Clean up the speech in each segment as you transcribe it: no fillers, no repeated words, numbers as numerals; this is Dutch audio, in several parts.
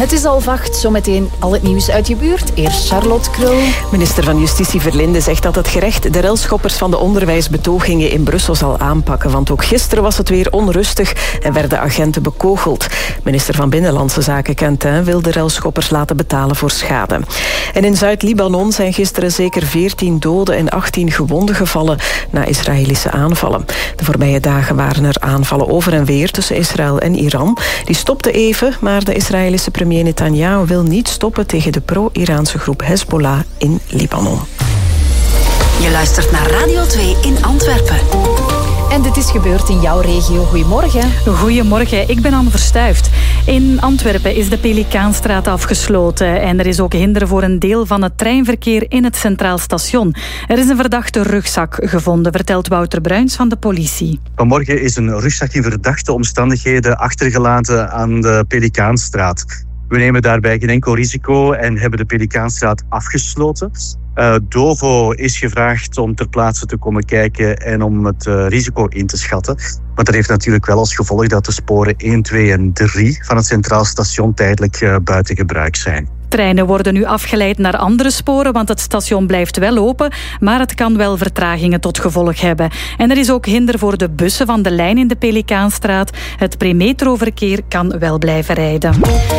Het is 7:30, zometeen al het nieuws uit je buurt. Eerst Charlotte Krul. Minister van Justitie Verlinde zegt dat het gerecht de relschoppers van de onderwijsbetogingen in Brussel zal aanpakken. Want ook gisteren was het weer onrustig en werden agenten bekogeld. Minister van Binnenlandse Zaken Quentin wil de relschoppers laten betalen voor schade. En in Zuid-Libanon zijn gisteren zeker 14 doden en 18 gewonden gevallen na Israëlische aanvallen. De voorbije dagen waren er aanvallen over en weer tussen Israël en Iran. Die stopten even, maar de Israëlische premier Netanyahu wil niet stoppen tegen de pro-Iraanse groep Hezbollah in Libanon. Je luistert naar Radio 2 in Antwerpen. En dit is gebeurd in jouw regio. Goedemorgen. Goedemorgen, ik ben Anne Verstuift. In Antwerpen is de Pelikaanstraat afgesloten en er is ook hinder voor een deel van het treinverkeer in het Centraal Station. Er is een verdachte rugzak gevonden, vertelt Wouter Bruins van de politie. Vanmorgen is een rugzak in verdachte omstandigheden achtergelaten aan de Pelikaanstraat. We nemen daarbij geen enkel risico en hebben de Pelikaanstraat afgesloten. Dovo is gevraagd om ter plaatse te komen kijken en om het risico in te schatten. Maar dat heeft natuurlijk wel als gevolg dat de sporen 1, 2 en 3 van het Centraal Station tijdelijk buiten gebruik zijn. Treinen worden nu afgeleid naar andere sporen, want het station blijft wel open, maar het kan wel vertragingen tot gevolg hebben. En er is ook hinder voor de bussen van de lijn in de Pelikaanstraat. Het premetroverkeer kan wel blijven rijden.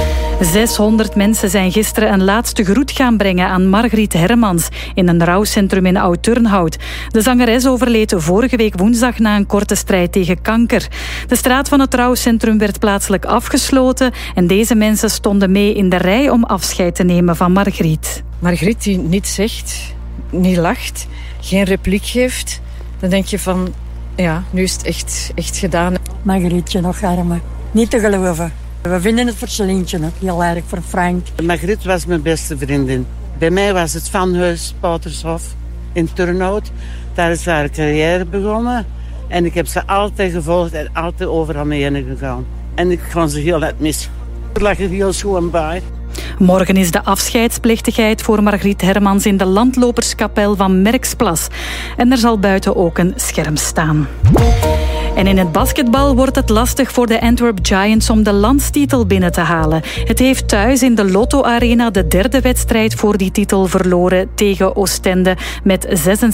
600 mensen zijn gisteren een laatste groet gaan brengen aan Margriet Hermans in een rouwcentrum in Oud-Turnhout. De zangeres overleed vorige week woensdag na een korte strijd tegen kanker. De straat van het rouwcentrum werd plaatselijk afgesloten en deze mensen stonden mee in de rij om afscheid te nemen van Margriet. Margriet die niets zegt, niet lacht, geen repliek geeft, dan denk je van, ja, nu is het echt gedaan. Margrietje nog armen, niet te geloven. We vinden het voor Celientje ook heel erg, voor Frank. Margriet was mijn beste vriendin. Bij mij was het Vanhuis Poutershof in Turnhout. Daar is haar carrière begonnen. En ik heb ze altijd gevolgd en altijd overal mee heen gegaan. En ik kan ze heel erg missen. Er lag er heel schoon bij. Morgen is de afscheidsplechtigheid voor Margriet Hermans in de landloperskapel van Merksplas. En er zal buiten ook een scherm staan. En in het basketbal wordt het lastig voor de Antwerp Giants om de landstitel binnen te halen. Het heeft thuis in de Lotto Arena de derde wedstrijd voor die titel verloren tegen Oostende met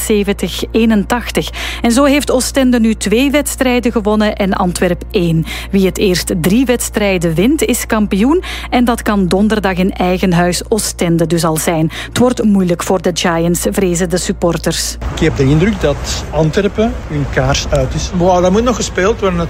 76-81. En zo heeft Oostende nu 2 wedstrijden gewonnen en Antwerp 1. Wie het eerst 3 wedstrijden wint is kampioen en dat kan donderdag in eigen huis Oostende dus al zijn. Het wordt moeilijk voor de Giants, vrezen de supporters. Ik heb de indruk dat Antwerpen hun kaars uit is. Dat moet nog gespeeld worden.